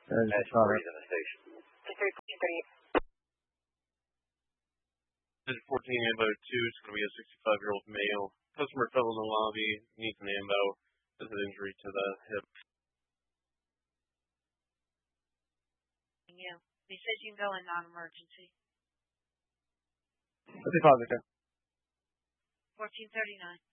That's great in the station. 1438. Digit 14, ambo 2, it's going to be a 65-year-old male. Customer fell in the lobby, needs an ambo, has an injury to the hip. Yeah, he says you can go in non-emergency. What's the positive? 1439.